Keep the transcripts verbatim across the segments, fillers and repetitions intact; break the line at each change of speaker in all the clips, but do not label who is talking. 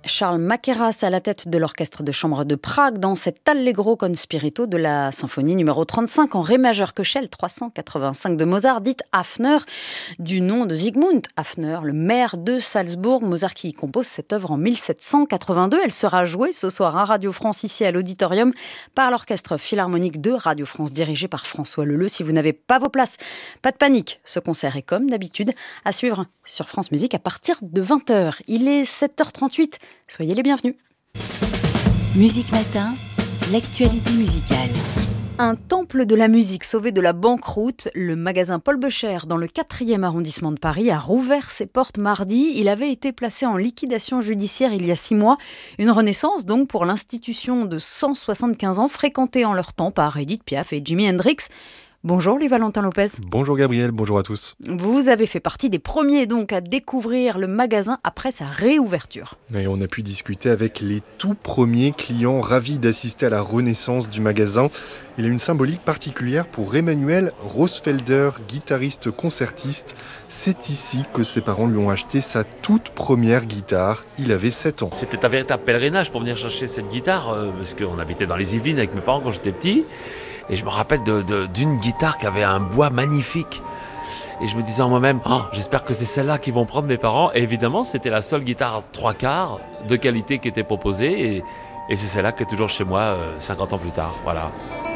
Charles Mackerras à la tête de l'orchestre de chambre de Prague dans cet Allegro con spirito de la symphonie numéro trente-cinq en ré majeur Köchel trois cent quatre-vingt-cinq de Mozart, dite Hafner, du nom de Zygmunt Hafner, le maire de Salzbourg. Mozart qui compose cette œuvre en mille sept cent quatre-vingt-deux. Elle sera jouée ce soir à Radio France ici à l'Auditorium par l'orchestre philharmonique de Radio France dirigé par François Leleu. Si vous n'avez pas vos places, pas de panique, ce concert est comme d'habitude à suivre sur France Musique à partir de vingt heures. Il est sept heures trente-huit. Soyez les bienvenus.
Musique Matin, l'actualité musicale.
Un temple de la musique sauvé de la banqueroute, le magasin Paul Becher dans le quatrième arrondissement de Paris a rouvert ses portes mardi. Il avait été placé en liquidation judiciaire il y a six mois. Une renaissance donc pour l'institution de cent soixante-quinze ans fréquentée en leur temps par Edith Piaf et Jimi Hendrix. Bonjour Louis-Valentin Lopez.
Bonjour Gabriel, bonjour à tous.
Vous avez fait partie des premiers donc à découvrir le magasin après sa réouverture.
Et on a pu discuter avec les tout premiers clients ravis d'assister à la renaissance du magasin. Il a une symbolique particulière pour Emmanuel Rosfelder, guitariste concertiste. C'est ici que ses parents lui ont acheté sa toute première guitare. Il avait sept ans.
C'était un véritable pèlerinage pour venir chercher cette guitare, euh, parce qu'on habitait dans les Yvelines avec mes parents quand j'étais petit. Et je me rappelle de, de, d'une guitare qui avait un bois magnifique. Et je me disais en moi-même, oh, j'espère que c'est celle-là qu'ils vont prendre mes parents. Et évidemment, c'était la seule guitare trois quarts de qualité qui était proposée. Et, et c'est celle-là qui est toujours chez moi euh, cinquante ans plus tard. Voilà.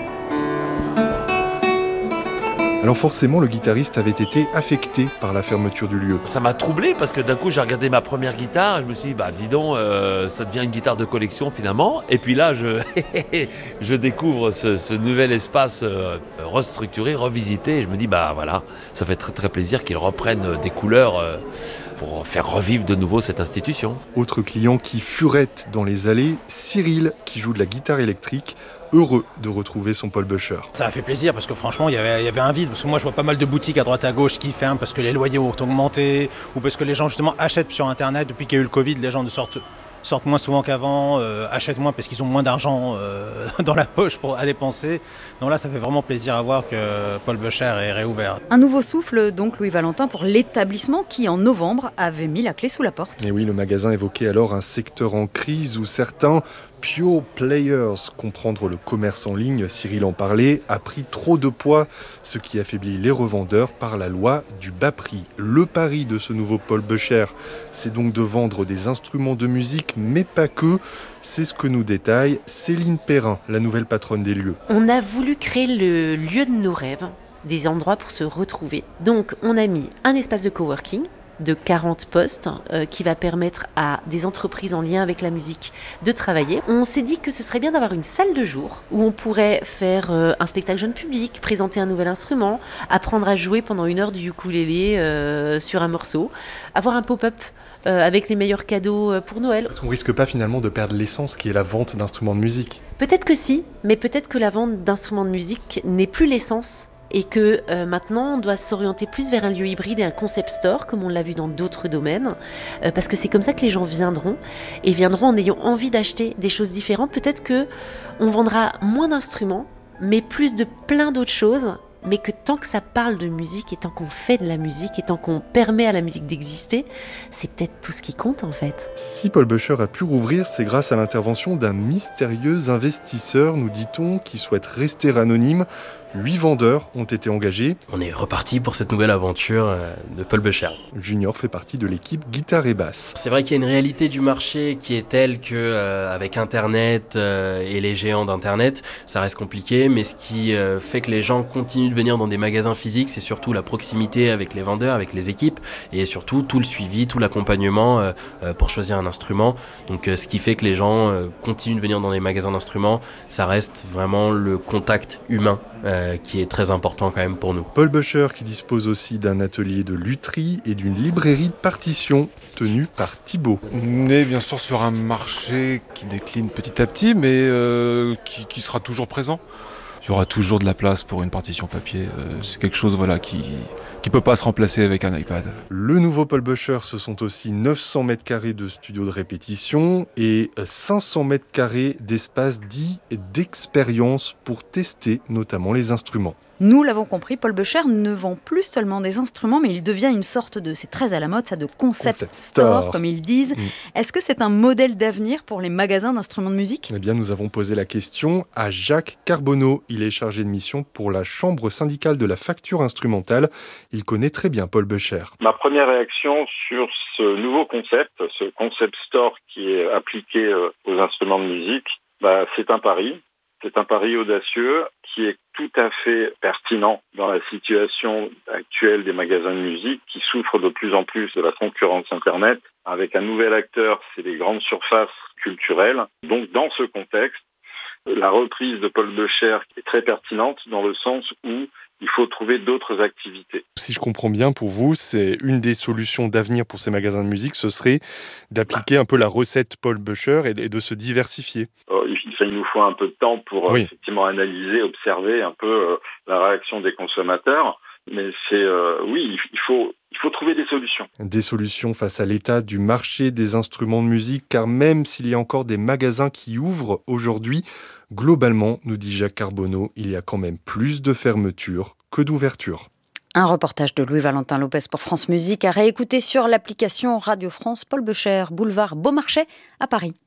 Alors forcément, le guitariste avait été affecté par la fermeture du lieu.
Ça m'a troublé parce que d'un coup, j'ai regardé ma première guitare et je me suis dit, bah dis donc, euh, ça devient une guitare de collection finalement. Et puis là, je, je découvre ce, ce nouvel espace euh, restructuré, revisité. Et je me dis, bah voilà, ça fait très très plaisir qu'ils reprennent des couleurs euh, pour faire revivre de nouveau cette institution.
Autre client qui furette dans les allées, Cyril, qui joue de la guitare électrique. Heureux de retrouver son Paul Becher.
Ça a fait plaisir parce que franchement il y avait, il y avait un vide, parce que moi je vois pas mal de boutiques à droite à gauche qui ferment parce que les loyers ont augmenté ou parce que les gens justement achètent sur internet. Depuis qu'il y a eu le Covid, les gens ne sortent, sortent moins souvent qu'avant, euh, achètent moins parce qu'ils ont moins d'argent euh, dans la poche pour, à dépenser. Donc là ça fait vraiment plaisir à voir que Paul Becher est réouvert.
Un nouveau souffle donc Louis-Valentin pour l'établissement qui en novembre avait mis la clé sous la porte.
Et oui, le magasin évoquait alors un secteur en crise où certains pure players, comprendre le commerce en ligne, Cyril en parlait, a pris trop de poids, ce qui affaiblit les revendeurs par la loi du bas prix. Le pari de ce nouveau Paul Becher, c'est donc de vendre des instruments de musique, mais pas que. C'est ce que nous détaille Céline Perrin, la nouvelle patronne des lieux.
On a voulu créer le lieu de nos rêves, des endroits pour se retrouver. Donc on a mis un espace de coworking de quarante postes euh, qui va permettre à des entreprises en lien avec la musique de travailler. On s'est dit que ce serait bien d'avoir une salle de jour où on pourrait faire euh, un spectacle jeune public, présenter un nouvel instrument, apprendre à jouer pendant une heure du ukulélé euh, sur un morceau, avoir un pop-up euh, avec les meilleurs cadeaux euh, pour Noël.
Est-ce qu'on risque pas finalement de perdre l'essence qui est la vente d'instruments de musique ?
Peut-être que si, mais peut-être que la vente d'instruments de musique n'est plus l'essence. Et que euh, maintenant, on doit s'orienter plus vers un lieu hybride et un concept store, comme on l'a vu dans d'autres domaines, euh, parce que c'est comme ça que les gens viendront, et viendront en ayant envie d'acheter des choses différentes. Peut-être qu'on vendra moins d'instruments, mais plus de plein d'autres choses, mais que tant que ça parle de musique, et tant qu'on fait de la musique, et tant qu'on permet à la musique d'exister, c'est peut-être tout ce qui compte en fait.
Si Paul Becher a pu rouvrir, c'est grâce à l'intervention d'un mystérieux investisseur, nous dit-on, qui souhaite rester anonyme. Huit vendeurs ont été engagés.
On est reparti pour cette nouvelle aventure de Paul Becher.
Junior fait partie de l'équipe guitare et basse.
C'est vrai qu'il y a une réalité du marché qui est telle que euh, avec Internet euh, et les géants d'Internet, ça reste compliqué, mais ce qui euh, fait que les gens continuent de venir dans des magasins physiques, c'est surtout la proximité avec les vendeurs, avec les équipes, et surtout tout le suivi, tout l'accompagnement euh, euh, pour choisir un instrument. Donc euh, ce qui fait que les gens euh, continuent de venir dans les magasins d'instruments, ça reste vraiment le contact humain Euh, qui est très important quand même pour nous.
Paul Becher qui dispose aussi d'un atelier de lutherie et d'une librairie de partitions tenue par Thibaut.
On est bien sûr sur un marché qui décline petit à petit, mais euh, qui, qui sera toujours présent. Il y aura toujours de la place pour une partition papier. Euh, c'est quelque chose voilà, qui ne peut pas se remplacer avec un iPad.
Le nouveau Paul Becher, ce sont aussi neuf cents mètres carrés de studio de répétition et cinq cents mètres carrés d'espace dit d'expérience pour tester notamment les instruments.
Nous l'avons compris, Paul Becher ne vend plus seulement des instruments, mais il devient une sorte de, c'est très à la mode, ça, de concept,
Concept
store,
store.
comme ils disent.
Mm.
Est-ce que c'est un modèle d'avenir pour les magasins d'instruments de musique ?
Eh bien, nous avons posé la question à Jacques Carbonneau. Il est chargé de mission pour la Chambre syndicale de la facture instrumentale. Il connaît très bien Paul Becher.
Ma première réaction sur ce nouveau concept, ce concept store qui est appliqué euh, aux instruments de musique, bah, c'est un pari. C'est un pari audacieux qui est tout à fait pertinent dans la situation actuelle des magasins de musique qui souffrent de plus en plus de la concurrence Internet. Avec un nouvel acteur, c'est les grandes surfaces culturelles. Donc dans ce contexte, la reprise de Paul Becher est très pertinente dans le sens où il faut trouver d'autres activités.
Si je comprends bien, pour vous, c'est une des solutions d'avenir pour ces magasins de musique, ce serait d'appliquer un peu la recette Paul Becher et de se diversifier.
Il nous faut un peu de temps pour
oui.
euh, effectivement analyser, observer un peu euh, la réaction des consommateurs. Mais c'est euh, oui, il faut, il faut trouver des solutions.
Des solutions face à l'état du marché des instruments de musique, car même s'il y a encore des magasins qui ouvrent aujourd'hui, globalement, nous dit Jacques Carbonneau, il y a quand même plus de fermetures que d'ouvertures.
Un reportage de Louis-Valentin Lopez pour France Musique à réécouter sur l'application Radio France. Paul Becher, boulevard Beaumarchais à Paris.